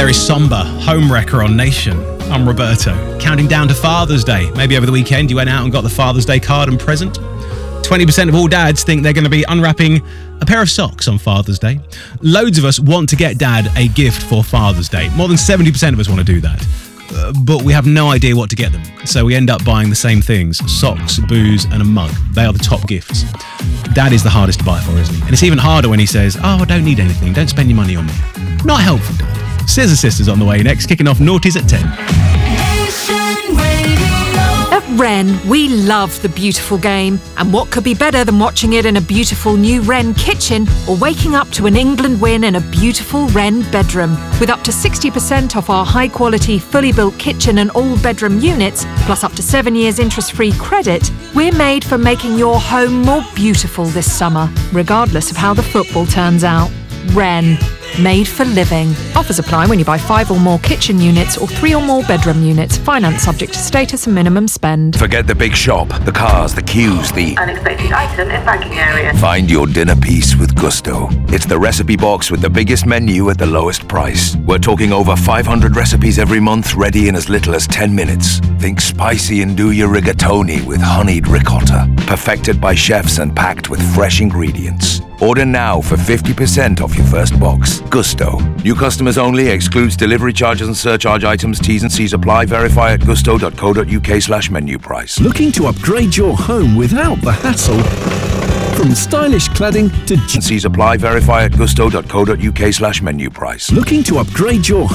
very somber home wrecker on Nation. I'm Roberto, counting down to Father's Day. Maybe over the weekend you went out and got the Father's Day card and present. 20% of all dads think they're going to be unwrapping a pair of socks on Father's Day. Loads of us want to get dad a gift for Father's Day. More than 70% of us want to do that. But we have no idea what to get them. So we end up buying the same things: socks, booze and a mug. They are the top gifts. Dad is the hardest to buy for, isn't he? And it's even harder when he says, "Oh, I don't need anything. Don't spend your money on me." Not helpful, Dad. Scissor Sisters on the way next, kicking off Naughties at 10. At Wren, we love the beautiful game. And what could be better than watching it in a beautiful new Wren kitchen or waking up to an England win in a beautiful Wren bedroom? With up to 60% off our high-quality, fully built kitchen and all-bedroom units, plus up to 7 years interest-free credit, we're made for making your home more beautiful this summer, regardless of how the football turns out. Wren. Made for living. Offers apply when you buy 5 or more kitchen units or 3 or more bedroom units. Finance subject to status and minimum spend. Forget the big shop, the cars, the queues, the unexpected item in banking area. Find your dinner piece with Gusto. It's the recipe box with the biggest menu at the lowest price. We're talking over 500 recipes every month, ready in as little as 10 minutes. Think spicy and do your rigatoni with honeyed ricotta. Perfected by chefs and packed with fresh ingredients. Order now for 50% off your first box. Gusto. New customers only. Excludes delivery charges and surcharge items. T's and C's apply. Verify at gusto.co.uk/menu price. Looking to upgrade your home without the hassle? From stylish cladding to T's and C's apply. Verify at gusto.co.uk/menu price. Looking to upgrade your